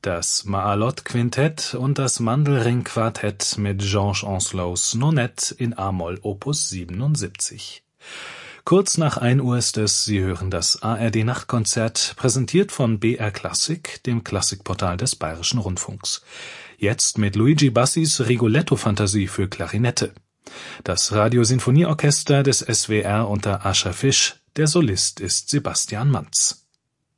das Maalot-Quintett und das Mandelring-Quartett mit Georges Ancelots Nonette in a-Moll Opus 77. Kurz nach 1 Uhr ist es, Sie hören das ARD-Nachtkonzert, präsentiert von BR Klassik, dem Klassikportal des Bayerischen Rundfunks. Jetzt mit Luigi Bassis Rigoletto-Fantasie für Klarinette. Das Radiosinfonieorchester des SWR unter Ascher Fisch, der Solist ist Sebastian Manz.